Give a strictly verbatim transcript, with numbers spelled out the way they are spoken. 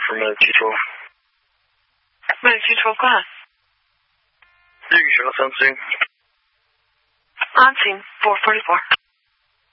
for Medic two twelve. Medic two twelve, go ahead. You can show us on scene. On scene, four forty-four.